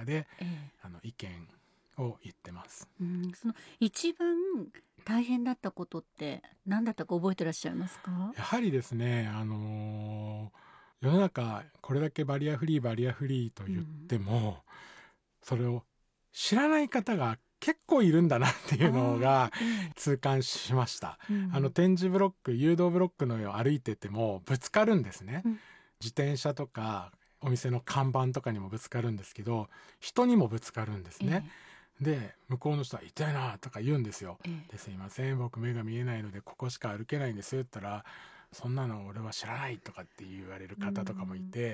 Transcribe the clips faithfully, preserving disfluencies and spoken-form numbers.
かで、 ええ、 あの意見を言ってます。 うん、その一番大変だったことって何だったか覚えてらっしゃいますか？ やはりですね、あのー世の中これだけバリアフリーバリアフリーと言っても、それを知らない方が結構いるんだなっていうのがあーええ、 痛感しました。 うんあの点字ブロック、誘導ブロックの上を歩いててもぶつかるんですね。 うん、 自転車とかお店の看板とかにもぶつかるんですけど、人にもぶつかるんですね。で、向こうの人は痛いなとか言うんですよ。 ええ、 ですいません、僕目が見えないのでここしか歩けないんですって言ったら、そんなの俺は知らないとかって言われる方とかもいて、 うん、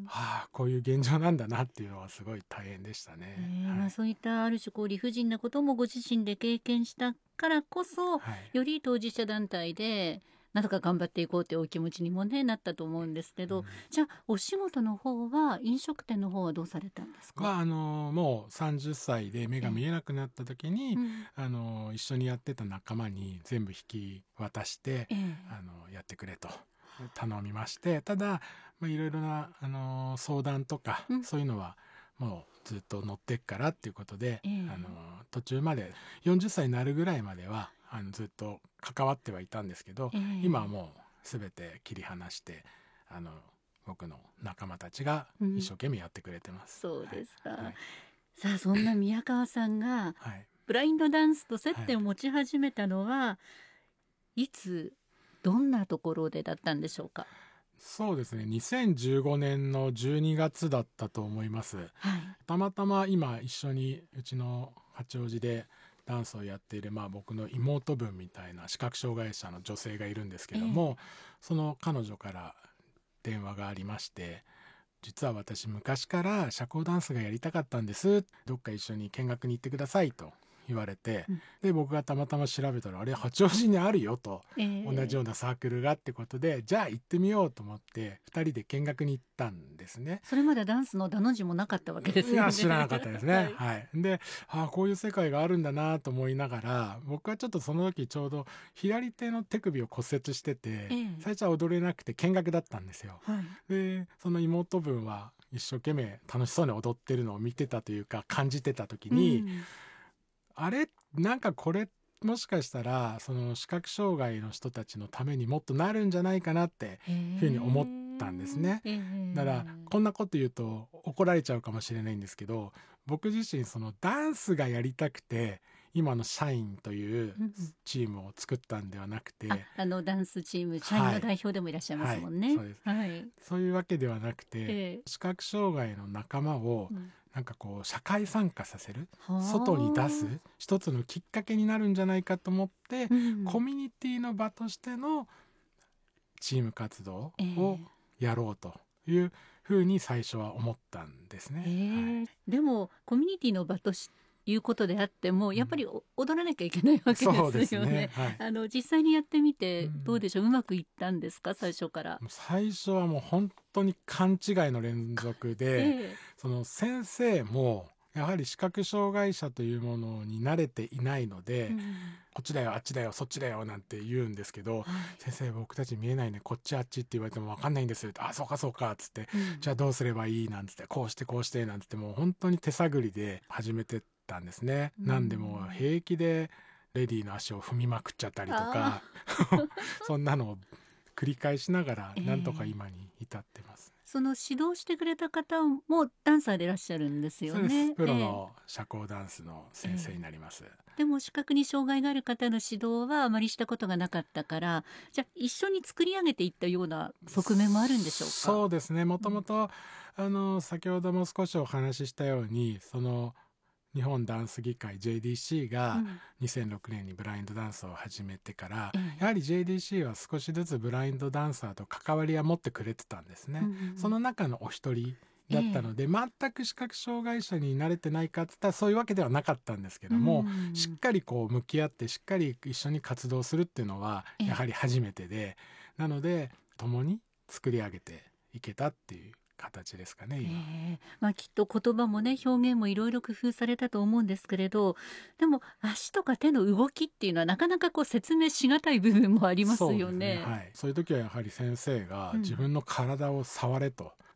はあ、こういう現状なんだなっていうのはすごい大変でしたね。 ええ、 はいまあ、そういったある種こう理不尽なこともご自身で経験したからこそ、 はいより当事者団体でなんとか頑張っていこうというお気持ちにもねなったと思うんですけど、 うんじゃあお仕事の方は飲食店の方はどうされたんですか？ まああのもうさんじゅっさいで目が見えなくなった時に、 うん、 あの一緒にやってた仲間に全部引き渡して、 ええ、 あのやってくれと頼みまして、ただまあいろいろなあの相談とか、 うんそういうのはもうずっと乗ってっからっていうことで、 ええ、 あの途中までよんじゅっさいになるぐらいまではあのずっと関わってはいたんですけど、 ええ、 今はもう全て切り離してあの僕の仲間たちが一生懸命やってくれてます。 そうですか、 はいさあそんな宮川さんがはいブラインドダンスと接点を持ち始めたのは、いつどんなところでだったんでしょうか？ そうですね、にせんじゅうごねんのじゅうにがつだったと思います。 はい、 たまたま今一緒にうちの八王子でダンスをやっている、まあ、僕の妹分みたいな視覚障害者の女性がいるんですけども、その彼女から電話がありまして、実は私昔から社交ダンスがやりたかったんです、どっか一緒に見学に行ってくださいと言われて、 うんで僕がたまたま調べたら、あれ八王子にあるよと、 ええ同じようなサークルがってことで、じゃあ行ってみようと思ってふたりで見学に行ったんですね。 それまでダンスのダの字もなかったわけですよね。 いや知らなかったですね。 はいはい、で、ああこういう世界があるんだなと思いながら、僕はちょっとその時ちょうど左手の手首を骨折してて、 ええ最初は踊れなくて見学だったんですよ。 はいでその妹分は一生懸命楽しそうに踊ってるのを見てたというか感じてた時に、 うんあれなんかこれもしかしたらその視覚障害の人たちのためにもっとなるんじゃないかなっていうふうに思ったんですね。 ええだからこんなこと言うと怒られちゃうかもしれないんですけど、僕自身そのダンスがやりたくて今の社員といううんうんチームを作ったんではなくて、 ああのダンスチーム社員の代表でもいらっしゃいますもんね。 はいはいはいそういうわけではなくて、 ええ視覚障害の仲間をうんなんかこう社会参加させる、 はあ外に出す一つのきっかけになるんじゃないかと思って、 うんコミュニティの場としてのチーム活動をやろうというふうに最初は思ったんですね。 ええはいでもコミュニティの場としいうことであってもやっぱりお踊らなきゃいけないわけですよね。 そうですねはいあの実際にやってみてうんどうでしょう、うまくいったんですか最初から？ もう最初はもう本当に勘違いの連続で、 ええその先生もやはり視覚障害者というものに慣れていないので、 うんこっちだよあっちだよそっちだよなんて言うんですけど、 はい先生僕たち見えないねこっちあっちって言われても分かんないんですって、あそうかそうかっつって、 うんじゃあどうすればいいなんつって、こうしてこうしてなんつってもう本当に手探りで始めてったんですね。 うんなんでもう平気でレディーの足を踏みまくっちゃったりとかそんなのを繰り返しながらええなんとか今に至ってます。 その指導してくれた方もダンサーでいらっしゃるんですよそうですね。 プロの社交ダンスの先生になります。 ええでも視覚に障害がある方の指導はあまりしたことがなかったから、じゃあ一緒に作り上げていったような側面もあるんでしょうか？ そうですね、もともとあの先ほども少しお話ししたように、その日本ダンス議会 ジェイディーシー がうんにせんろくねんにブラインドダンスを始めてから、 ええやはり ジェイディーシー は少しずつブラインドダンサーと関わりは持ってくれてたんですね。 うんうんうんその中のお一人だったので、全く視覚障害者に慣れてないかって言ったらそういうわけではなかったんですけども、 うんしっかりこう向き合ってしっかり一緒に活動するっていうのはええやはり初めてで、なので共に作り上げていけたっていう形ですかね今。 ええまあ、きっと言葉もね表現もいろいろ工夫されたと思うんですけれど、でも足とか手の動きっていうのはなかなかこう説明しがたい部分もありますよね。 そうですねはい、そういう時はやはり先生がうん自分の体を触れと、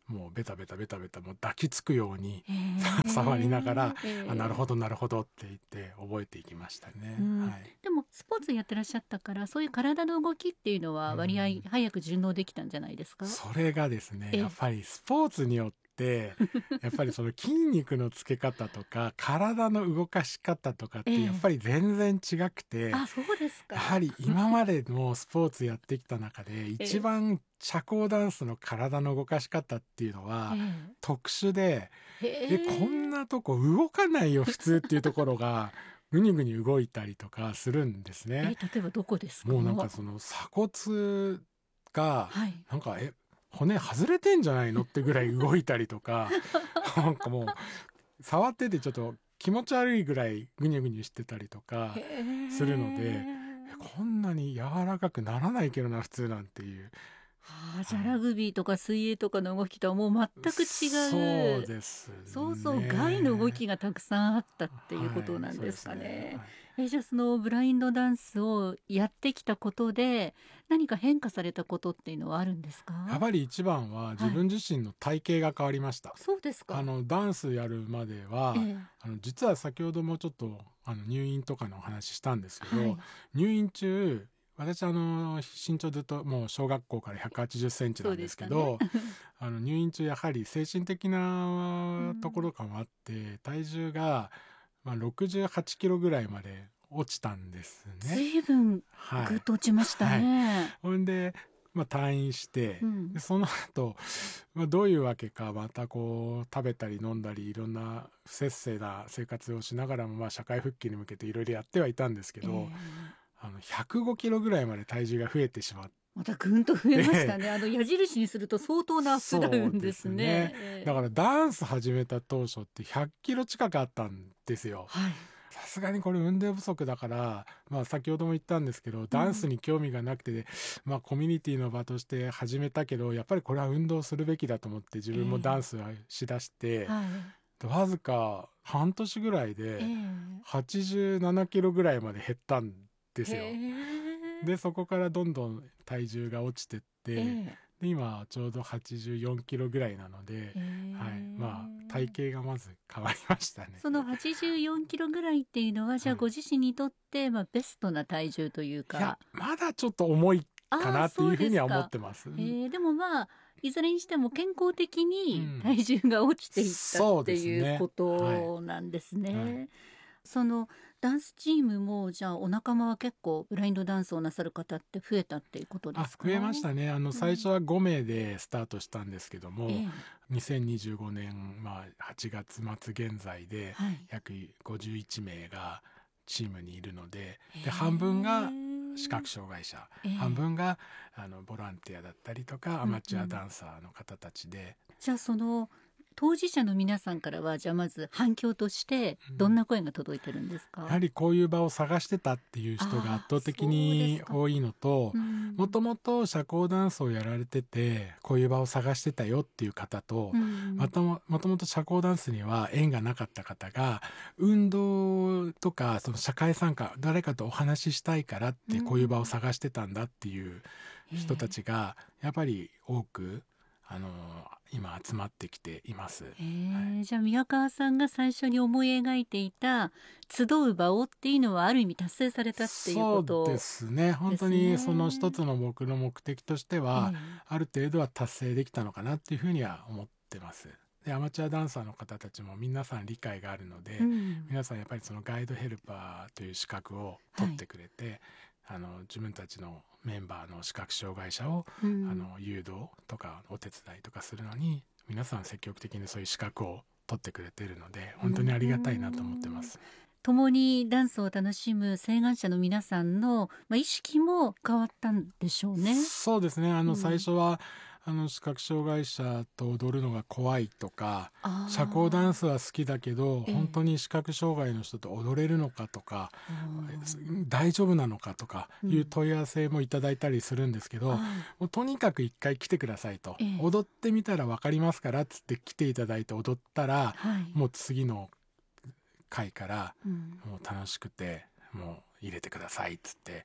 もうベタベタベタベタもう抱きつくようにへ触りながら、 えあなるほどなるほどって言って覚えていきましたね。 うんはい、 でもスポーツやってらっしゃったからそういう体の動きっていうのは割合うん早く順応できたんじゃないですか？ それがですねええやっぱりスポーツによってやっぱりその筋肉のつけ方とか体の動かし方とかっええてやっぱり全然違くて、 あ、そうですか。 やはり今までのスポーツやってきた中で一番社交ダンスの体の動かし方っていうのはえ特殊で、 えへえこんなとこ動かないよ普通っていうところがぐにぐに動いたりとかするんですえね。 例えばどこですか？ もうなんかその鎖骨がはいなんかえ骨外れてんじゃないのってぐらい動いたりとかなんかもう触っててちょっと気持ち悪いぐらいぐにゅぐにゅしてたりとかへするので、 えこんなに柔らかくならないけどな普通なんていう。 ああ、じゃあラグビーとか水泳とかの動きとはもう全く違そううですね。 そうそう外の動きがたくさんあったっていうことなんですかはい、そうですね。 はいえじゃあそのブラインドダンスをやってきたことで何か変化されたことっていうのはあるんですか？ やっぱり一番は自分自身の体型が変わりました。 そうですか。 あのダンスやるまでは、 ええあの実は先ほどもちょっとあの入院とかのお話ししたんですけど、 はい入院中私あの身長ずっともう小学校からひゃくはちじゅっセンチなんですけど、 そうでしたねあの入院中やはり精神的なところかもあって体重が、まあ、ろくじゅうはちキロぐらいまで落ちたんですね。 随分はいぐっと落ちましたね。 ほんで、まあ、退院してうんでその後、まあどういうわけかまたこう食べたり飲んだりいろんな不摂生な生活をしながらも、まあ、社会復帰に向けていろいろやってはいたんですけど、 ええあのひゃくごキロぐらいまで体重が増えてしまって。 またぐんと増えましたね。あの矢印にすると相当なアップダウンですね。 そうですええだからダンス始めた当初ってひゃっキロ近くあったんですよ。 はい。 さすがにこれ運動不足だから、まあ、先ほども言ったんですけどダンスに興味がなくて、まあ、コミュニティの場として始めたけどやっぱりこれは運動するべきだと思って自分もダンスをしだして、 はい。 わずか半年ぐらいでええはちじゅうななキロぐらいまで減ったんですよ。 へえでそこからどんどん体重が落ちてって、 ええで今ちょうどはちじゅうよんキロぐらいなので、 へえはい、まあ体型がまず変わりましたね。 そのはちじゅうよんキロぐらいっていうのはじゃあはいご自身にとってまあベストな体重といういやか。 まだちょっと重いかなっていうふうには思ってます。 えー、でもまあいずれにしても健康的にうん体重が落ちていったそうってですねいうことなんですね。 はいそのダンスチームもじゃあお仲間は結構ブラインドダンスをなさる方って増えたっていうことであすか？ 増えましたね。あの最初はごめいでスタートしたんですけども、 ええにせんにじゅうごねん、まあ、はちがつまつ現在ではい約ごじゅういちめいがチームにいるので、 へえで半分が視覚障害者、 ええ半分があのボランティアだったりとかアマチュアダンサーの方たちで、 じゃあその当事者の皆さんからはじゃあまず反響としてうんどんな声が届いてるんですか？ やはりこういう場を探してたっていう人が圧倒的に多いのと、もともと社交ダンスをやられててこういう場を探してたよっていう方と、またももともと社交ダンスには縁がなかった方が運動とかその社会参加誰かとお話ししたいからってこういう場を探してたんだっていう人たちがやっぱり多くあの今集まってきています。 へえ、じゃあ宮川さんが最初に思い描いていた集う場をっていうのはある意味達成されたっていうことそうですね。本当にその一つの僕の目的としては、 えある程度は達成できたのかなっていうふうには思ってます。でアマチュアダンサーの方たちも皆さん理解があるので、 えうん皆さんやっぱりそのガイドヘルパーという資格を取ってくれて、あの自分たちのメンバーの視覚障害者を、 うんあの誘導とかお手伝いとかするのに皆さん積極的にそういう資格を取ってくれているので本当にありがたいなと思ってます。 共にダンスを楽しむ請願者の皆さんの、まあ、意識も変わったんでしょうね。 そうですね。あのうん最初は、あの視覚障害者と踊るのが怖いとかあー社交ダンスは好きだけど、 ええ本当に視覚障害の人と踊れるのかとか、大丈夫なのかとかいう問い合わせもいただいたりするんですけど、 はいもうとにかく一回来てくださいと、 ええ踊ってみたら分かりますからっつって来ていただいて踊ったら、 はいもう次の回からうんもう楽しくてもう入れてくださいっつって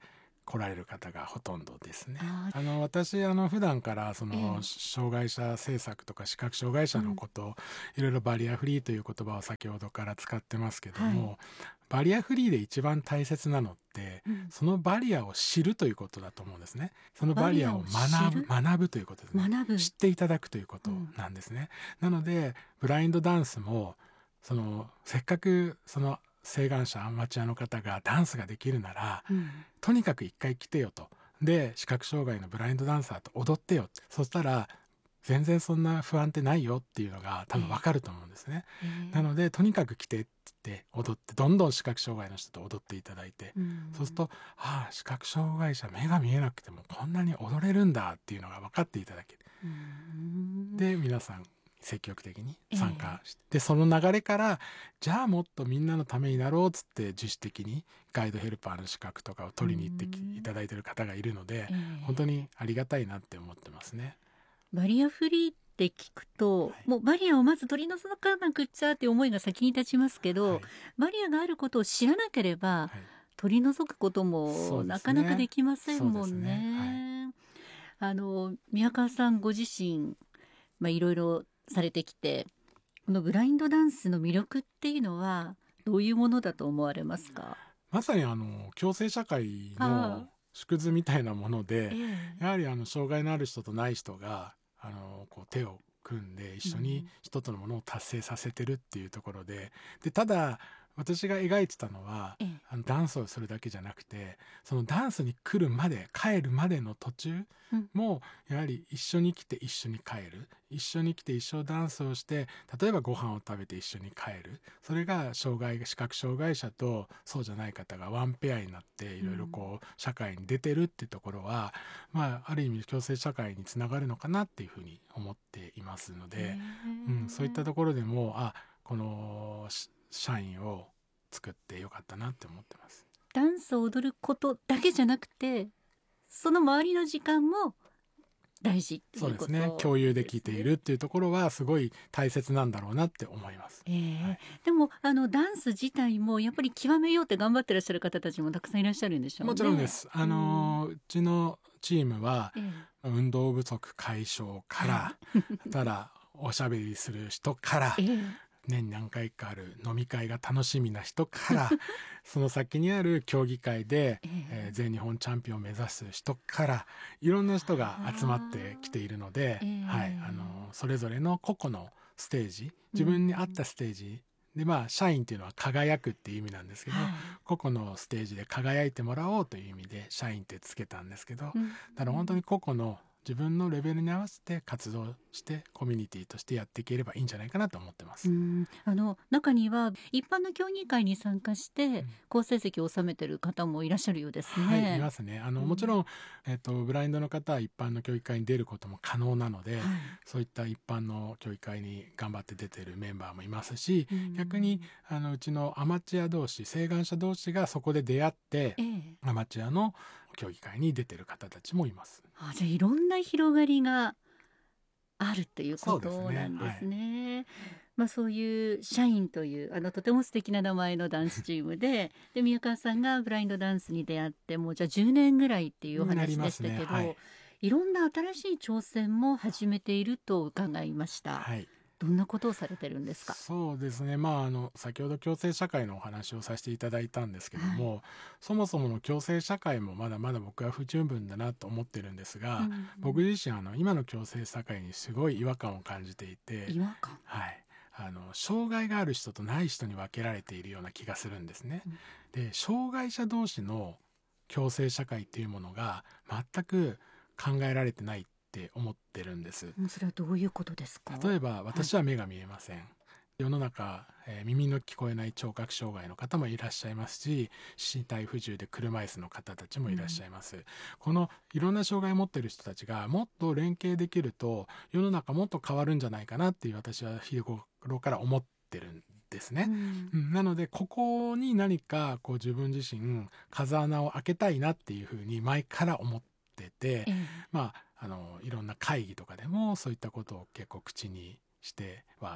来られる方がほとんどですね。 ああの私あの普段からそえのえ障害者政策とか視覚障害者のことを、いろいろバリアフリーという言葉を先ほどから使ってますけども、 はいバリアフリーで一番大切なのってうんそのバリアを知るということだと思うんですね。そのバリアをバリアを知る学ぶ学ぶということですね。 学ぶ。 知っていただくということなんですね。なのでブラインドダンスもそのせっかくその晴眼者アマチュアの方がダンスができるなら、 うんとにかく一回来てよと。で視覚障害のブラインドダンサーと踊ってよ。そしたら全然そんな不安ってないよっていうのが多分わかると思うんですね。 ええなのでとにかく来てって言って踊ってどんどん視覚障害の人と踊っていただいて、 うんそうするとああ視覚障害者目が見えなくてもこんなに踊れるんだっていうのが分かっていただける。 うんで皆さん積極的に参加して、でその流れからじゃあもっとみんなのためになろうっつって自主的にガイドヘルパーの資格とかを取りに行ってきうんいただいている方がいるので、 ええ本当にありがたいなって思ってますね。 バリアフリーって聞くと、 はいもうバリアをまず取り除かなくっちゃっていう思いが先に立ちますけど、 はいバリアがあることを知らなければ、 はい取り除くことそうもですねなかなかできませんもんそうですね。あの宮川さんご自身、まあ、いろいろされてきてこのブラインドダンスの魅力っていうのはどういうものだと思われますか？ まさにあの共生社会あの縮図みたいなもので、 ええやはりあの障害のある人とない人があのこう手を組んで一緒に一つのものを達成させてるっていうところで、でただ私が描いてたのはええあのダンスをするだけじゃなくて、そのダンスに来るまで帰るまでの途中うんもやはり一緒に来て一緒に帰る、一緒に来て一緒ダンスをして例えばご飯を食べて一緒に帰る、それが障害視覚障害者とそうじゃない方がワンペアになっていろいろこう社会に出てるっていうところは、まあある意味共生社会につながるのかなっていうふうに思っていますので、うん、そういったところでもあこのし社員を作ってよかったなって思ってます。 ダンスを踊ることだけじゃなくてその周りの時間も大事っていうことそうですね、共有できているっていうところはすごい大切なんだろうなって思います。 ええはいでもあのダンス自体もやっぱり極めようって頑張ってらっしゃる方たちもたくさんいらっしゃるんでしょうね。 もちろんです。あのうちのチームはえ運動不足解消からただおしゃべりする人からえええ年に何回かある飲み会が楽しみな人からその先にある競技会で、 えええー全日本チャンピオンを目指す人からいろんな人が集まってきているので、 ええはい、あのそれぞれの個々のステージ、自分に合ったステージで、まあ社員っていうのは輝くっていう意味なんですけど、 はい個々のステージで輝いてもらおうという意味で社員ってつけたんですけど、 うんだから本当に個々の自分のレベルに合わせて活動してコミュニティとしてやっていければいいんじゃないかなと思ってまうす。 んあの中には一般の競技会に参加してん好成績を収めてる方もいらっしゃるようですね。 はい、いますね。あの、 うんもちろん、えっと、ブラインドの方は一般の競技会に出ることも可能なので、 はいそういった一般の競技会に頑張って出てるメンバーもいますし、 うん逆にあのうちのアマチュア同士、晴眼者同士がそこで出会ってええアマチュアの競技会に出てる方たちもいます。 あじゃあいろんな広がりがあるというこそうですねとなんですね。まあそういう社員というあのとても素敵な名前のダンスチームでで宮川さんがブラインドダンスに出会ってもうじゃあじゅうねんぐらいっていうお話でしたけど、 になりますねはいいろんな新しい挑戦も始めていると伺いました。 はい。 どんなことをされてるんですか？ そうですね、まあ、あの先ほど共生社会のお話をさせていただいたんですけども、そもそもの共生社会もまだまだ僕は不十分だなと思ってるんですが、 うん僕自身あの今の共生社会にすごい違和感を感じていて、 違和感。 はい、あの障害がある人とない人に分けられているような気がするんですね。で障害者同士の共生社会っていうものが全く考えられてないって思ってるんです。 うんそれはどういうことですか？ 例えば私は目が見えません、世の中、えー耳の聞こえない聴覚障害の方もいらっしゃいますし、身体不自由で車椅子の方たちもいらっしゃいます、このいろんな障害を持っている人たちがもっと連携できると世の中もっと変わるんじゃないかなっていう私は日頃から思ってるんですね、 うんうんなのでここに何かこう自分自身風穴を開けたいなっていうふうに前から思ってて、 ええまあ、あのいろんな会議とかでもそういったことを結構口にしては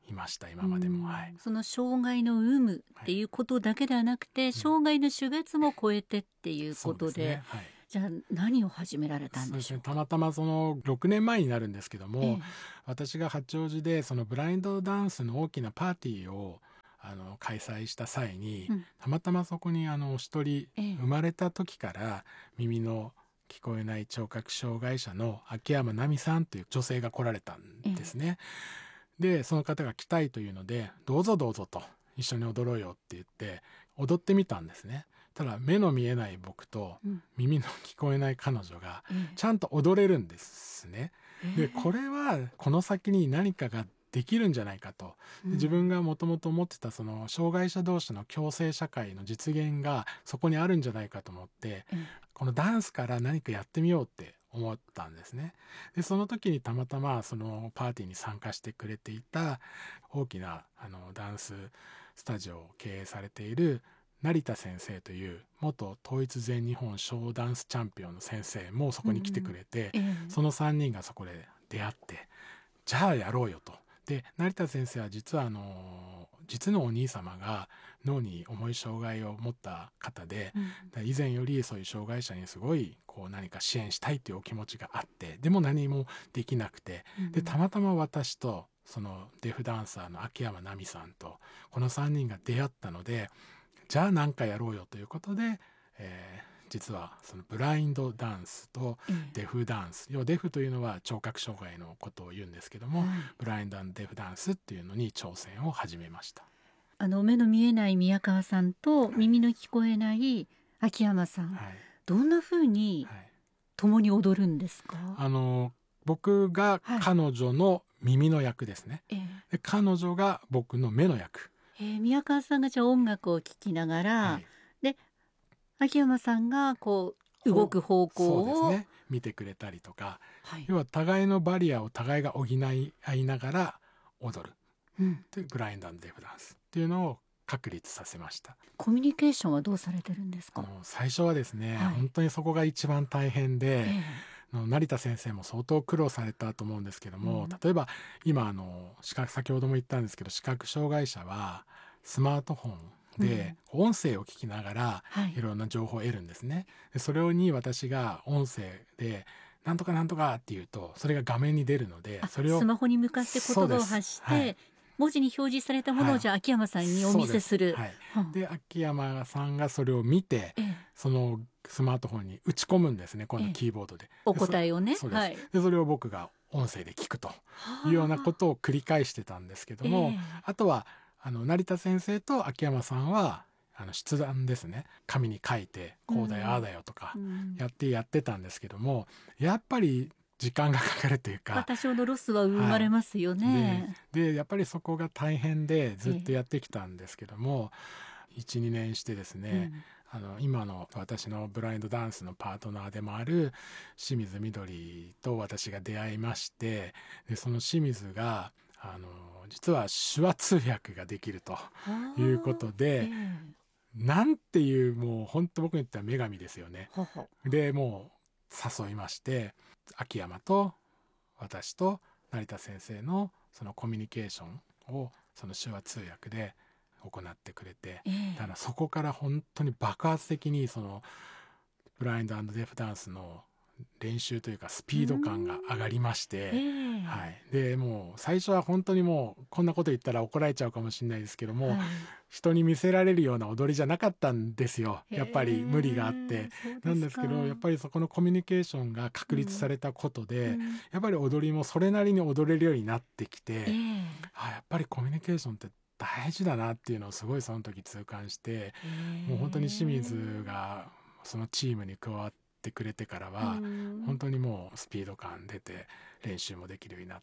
いました今までも。はい、 その障害の有無っていうことだけではなくて、はい、障害の種別も超えてっていうことで、うんねはい、じゃあ何を始められたんでしょうか。 そうですね、たまたまそのろくねんまえになるんですけども、ええ、私が八王子でそのブラインドダンスの大きなパーティーをあの開催した際に、うん、たまたまそこにあの一人、ええ、生まれた時から耳の聞こえない聴覚障害者の秋山奈美さんという女性が来られたんですね。ええでその方が来たいというのでどうぞどうぞと一緒に踊ろうよって言って踊ってみたんですね。ただ目の見えない僕と耳の聞こえない彼女がちゃんと踊れるんですね。でこれはこの先に何かができるんじゃないかと。で自分がもともと思ってたその障害者同士の共生社会の実現がそこにあるんじゃないかと思ってこのダンスから何かやってみようって思ったんですね。でその時にたまたまそのパーティーに参加してくれていた大きなあのダンススタジオを経営されている成田先生という元統一全日本ショーダンスチャンピオンの先生もそこに来てくれて、うん、そのさんにんがそこで出会ってじゃあやろうよと。で成田先生は実はあの実のお兄様が脳に重い障害を持った方で、うん、以前よりそういう障害者にすごいこう何か支援したいというお気持ちがあってでも何もできなくて、うん、でたまたま私とそのデフダンサーの秋山奈美さんとこのさんにんが出会ったのでじゃあ何かやろうよということで、えー実はそのブラインドダンスとデフダンス、うん、要はデフというのは聴覚障害のことを言うんですけども、うん、ブラインド&デフダンスっていうのに挑戦を始めました。 あの目の見えない宮川さんと耳の聞こえない秋山さん、はい、どんなふうに共に踊るんですか？ はい、あの僕が彼女の耳の役ですね、はい、で彼女が僕の目の役、 えー、宮川さんがじゃあ音楽を聴きながら、はい、で秋山さんがこう動く方向をそうですね、見てくれたりとか、はい、要は互いのバリアを互いが補い合いながら踊る、うん、でブラインド&デフダンスっていうのを確立させました。 コミュニケーションはどうされてるんですか？ 最初はですね、はい、本当にそこが一番大変で、えー、成田先生も相当苦労されたと思うんですけども、うん、例えば今あの視覚先ほども言ったんですけど視覚障害者はスマートフォンで音声を聞きながらいろんな情報を得るんですね。でそれに私が音声でなんとかなんとかって言うとそれが画面に出るのでそれをスマホに向かって言葉を発して、はい、文字に表示されたものをじゃあ秋山さんにお見せする。 はい、で秋山さんがそれを見て、ええ、そのスマートフォンに打ち込むんですね今度キーボードで、ええ、 お答えをね。 そうです、はい、でそれを僕が音声で聞くというようなことを繰り返してたんですけども、ええ、あとはあの成田先生と秋山さんはあの筆談ですね紙に書いてこうだよ、うん、ああだよとかやってやってたんですけども、やっぱり時間がかかるというか多少のロスは生まれますよね、 はい、で, でやっぱりそこが大変でずっとやってきたんですけども、ええ、いちにねんしてですね、うん、あの今の私のブラインドダンスのパートナーでもある清水みどりと私が出会いまして、でその清水があの実は手話通訳ができるということで、えー、なんていうもう本当僕に言ったら女神ですよね。ははでもう誘いまして秋山と私と成田先生のそのコミュニケーションをその手話通訳で行ってくれて、えー、だからそこから本当に爆発的にそのブラインド&デフダンスの練習というかスピード感が上がりまして、えーはい、でもう最初は本当にもうこんなこと言ったら怒られちゃうかもしれないですけども、はい、人に見せられるような踊りじゃなかったんですよ。やっぱり無理があって、なんですけどやっぱりそこのコミュニケーションが確立されたことで、うん、やっぱり踊りもそれなりに踊れるようになってきて、えー、あやっぱりコミュニケーションって大事だなっていうのをすごいその時痛感して、えー、もう本当に清水がそのチームに加わっててくれてからは本当にもうスピード感出て練習もできるようになって、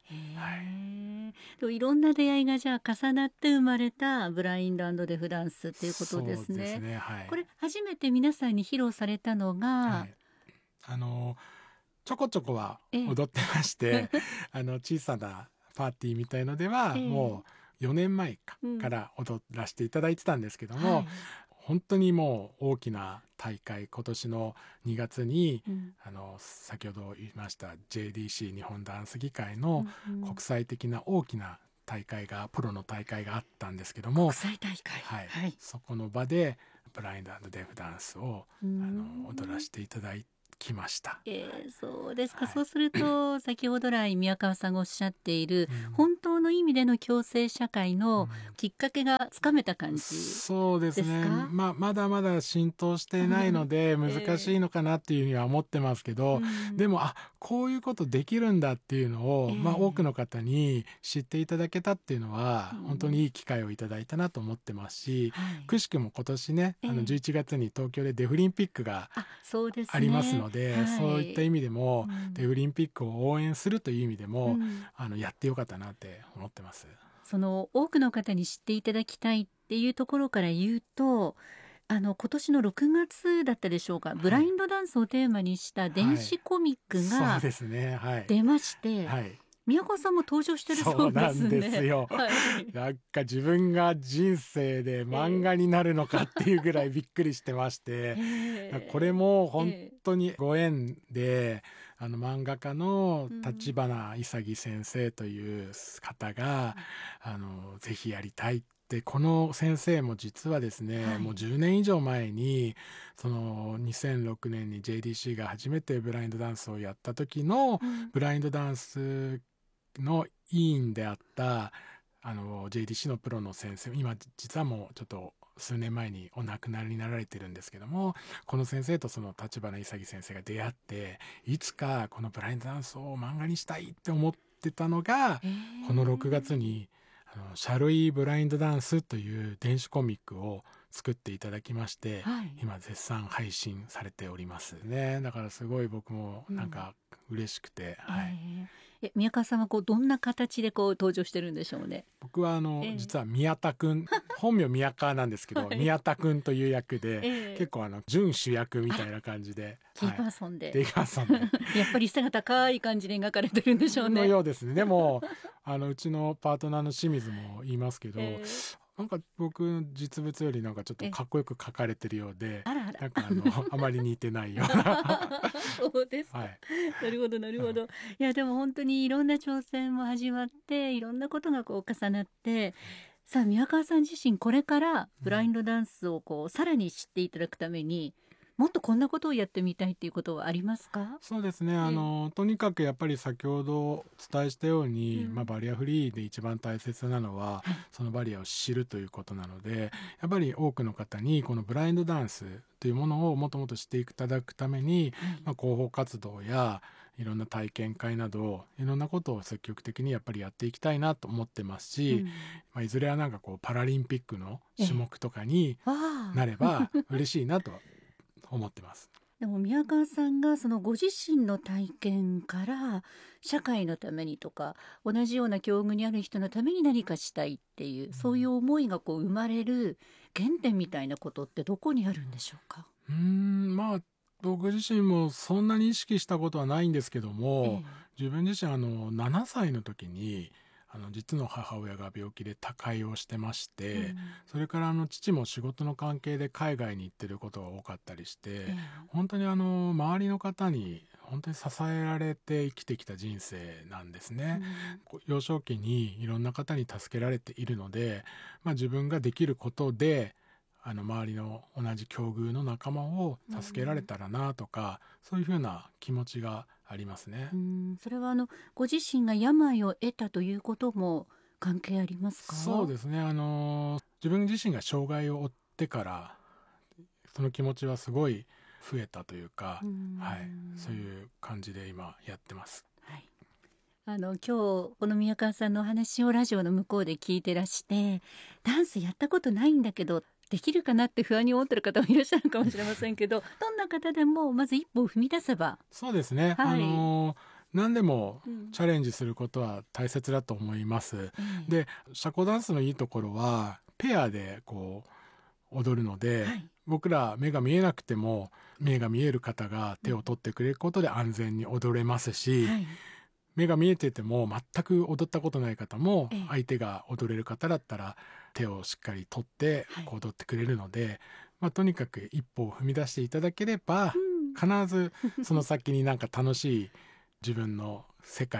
はい、いろんな出会いがじゃあ重なって生まれたブラインド&デフダンスっていうことですね。 そうですね、はい、 これ初めて皆さんに披露されたのが、はい、 あのちょこちょこは踊ってまして、ええ、あの小さなパーティーみたいのでは、え、もうよねんまえか、うん、から踊らせていただいてたんですけども、はい、本当にもう大きな大会今年のにがつに、うん、あの先ほど言いました ジェーディーシー 日本ダンス議会の国際的な大きな大会がプロの大会があったんですけども、 国際大会、 はいはい、 そこの場でブラインド&デフダンスをあうーんの踊らせていただきました。 えーそうですか、 はいそうすると先ほど来宮川さんがおっしゃっている、 うん本当の意味での共生社会のうんきっかけがつかめた感じ、 そうですねですかまあ、まだまだ浸透していないので難しいのかなっていうふうには思ってますけど、 うんでもあこういうことできるんだっていうのを、 ええまあ、多くの方に知っていただけたっていうのは、 うん本当にいい機会をいただいたなと思ってますし、 はいくしくも今年ね、あええのじゅういちがつに東京でデフリンピックがあそうですねありますので、 はい、 そういった意味でも、 うんデフリンピックを応援するという意味でも、 うんあのやってよかったなって思ってます。 その多くの方に知っていただきたいっていうところから言うと、あの今年のろくがつだったでしょうか、ブラインドダンスをテーマにした電子コミックそがうですねはい出まして、 はい宮川さんも登場してるそそううですね。 なんですよはいなんか自分が人生で漫画になるのかっていうぐらいびっくりしてまして、 ええこれも本当にご縁で、あの漫画家のうん立花潔先生という方が、あのぜひやりたいってこの先生も実はですね、 はいもうじゅうねん以上前にそのにせんろくねんに ジェイディーシー が初めてブラインドダンスをやった時のうんブラインドダンスの委員であったあの ジェイディーシー のプロの先生、今実はもうちょっと数年前にお亡くなりになられてるんですけども、この先生とその立花潔先生が出会って、いつかこのブラインドダンスを漫画にしたいって思ってたのが、 ええこのろくがつにあのシャルイブラインドダンスという電子コミックを作っていただきまして、 はい今絶賛配信されておりますね。だからすごい僕もなんか嬉しくて、はいえええ宮川さんはこうどんな形でこう登場してるんでしょうね。 僕はあの、 ええ実は宮田くん本名宮川なんですけど、 はい宮田くんという役で、 ええ結構あの準主役みたいな感じで、 キーパはいーソンで、 デイガーさんのやっぱり背が高い感じで描かれてるんでしょうね。 のようですね。でもあのうちのパートナーの清水も言いますけど、 ええなんか僕の実物よりなんかちょっとかっこよく描かれてるようで、 あらあらなんかあのあまり似てないようなそうですか、 はいなるほどなるほど、いやでも本当にいろんな挑戦も始まっていろんなことがこう重なって、さあ宮川さん自身これからブラインドダンスをこうさらに知っていただくために、もっとこんなことをやってみたいっていうことはありますか？ そうですね、あのとにかくやっぱり先ほどお伝えしたように、 うんまあ、バリアフリーで一番大切なのは、 はいそのバリアを知るということなので、やっぱり多くの方にこのブラインドダンスというものをもっともっと知っていただくために、 はいまあ、広報活動やいろんな体験会などいろんなことを積極的にやっぱりやっていきたいなと思ってますし、 うんまあ、いずれはなんかこうパラリンピックの種目とかにわあなれば嬉しいなと思ってます。 でも宮川さんがそのご自身の体験から社会のためにとか同じような境遇にある人のために何かしたいっていう、そういう思いがこう生まれる原点みたいなことってどこにあるんでしょうか？ うーんまあ僕自身もそんなに意識したことはないんですけども、自分自身あのななさいの時にあの実の母親が病気で他界をしてまして、 ええそれからあの父も仕事の関係で海外に行ってることが多かったりして、 え本当にあの周りの方に本当に支えられて生きてきた人生なんですえね。こう幼少期にいろんな方に助けられているので、まあ、自分ができることであの周りの同じ境遇の仲間を助けられたらなとか、そういうふうな気持ちがありますね。 うんそれはあのご自身が病を得たということも関係ありますか？ そうですね、あの自分自身が障害を負ってからその気持ちはすごい増えたというか、 うんはい、そういう感じで今やってます。 はい、あの今日この宮川さんのお話をラジオの向こうで聞いてらして、ダンスやったことないんだけどできるかなって不安に思ってる方もいらっしゃるかもしれませんけどどんな方でもまず一歩を踏み出せば、 そうですね、 はいあの何でもうんチャレンジすることは大切だと思います。 ええで社交ダンスのいいところはペアでこう踊るので、 はい僕ら目が見えなくても目が見える方が手を取ってくれることで安全に踊れますし、 はい目が見えてても全く踊ったことない方もええ相手が踊れる方だったら手をしっかり取ってはいこう踊ってくれるので、まあ、とにかく一歩を踏み出していただければうん必ずその先になんか楽しい自分の世界が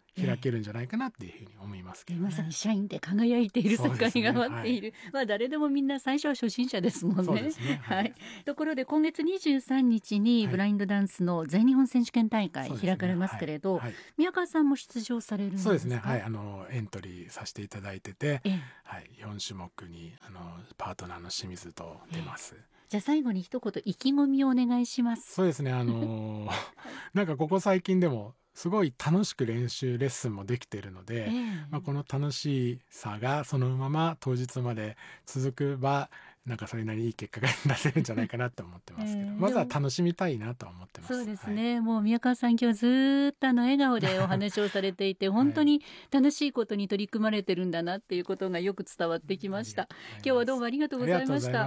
開けるんじゃないかなっていうふうに思いますけどね。 まさに社員で輝いている世界が待っている、ね、はい、まあ誰でもみんな最初は初心者ですもんね。 そうですね、はい、はい、 ところで今月にじゅうさんにちにブラインドダンスの全日本選手権大会開かれますけれど、はいはい、宮川さんも出場されるんですか？ そうですね、はい、あのエントリーさせていただいてて、ええ、はい、よん種目にあのパートナーの清水と出ます。ええ、 じゃあ最後に一言意気込みをお願いします。 そうですね、あのー、なんかここ最近でもすごい楽しく練習レッスンもできているので、えーまあ、この楽しさがそのまま当日まで続くばなんかそれなりにいい結果が出せるんじゃないかなと思ってますけど、えー、まずは楽しみたいなと思ってます。 そうですね、はい、もう宮川さん今日ずっとあの笑顔でお話をされていて本当に楽しいことに取り組まれてるんだなっていうことがよく伝わってきました。今日はどうもありがとうございました。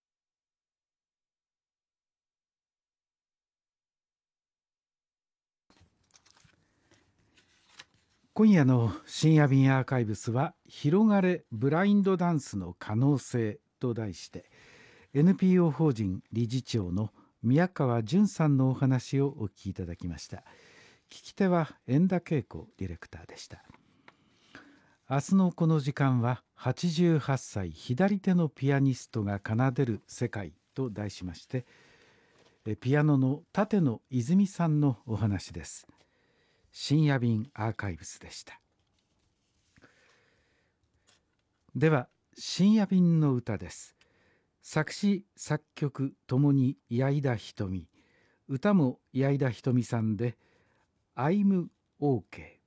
今夜の深夜便アーカイブスは広がれブラインドダンスの可能性と題して エヌピーオー 法人理事長の宮川淳さんのお話をお聞きいただきました。聞き手は円田恵子ディレクターでした。明日のこの時間ははちじゅうはっさい左手のピアニストが奏でる世界と題しまして、ピアノの立野泉さんのお話です。深夜便アーカイブスでした。では深夜便の歌です。作詞作曲ともに矢井田瞳、歌も矢井田瞳さんで I'm OK。